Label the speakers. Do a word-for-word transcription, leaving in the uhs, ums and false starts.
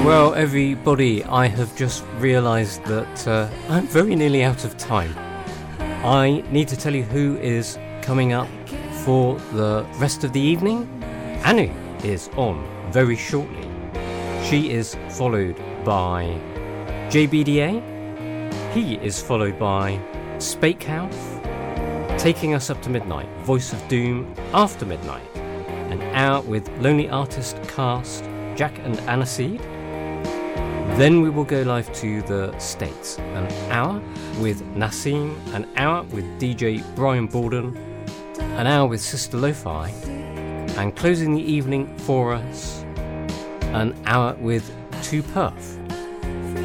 Speaker 1: Well, everybody, I have just realised that uh, I'm very nearly out of time. I need to tell you who is coming up for the rest of the evening. Anu is on very shortly. She is followed by J B D A. He is followed by Spakehouse, taking us up to midnight. Voice of Doom after midnight. An hour with Lonely Artist Cast, Jack and Aniseed. Then we will go live to the States. An hour with Nassim, an hour with D J Brian Borden, an hour with Sister Lo-Fi, and closing the evening for us, an hour with two Perf.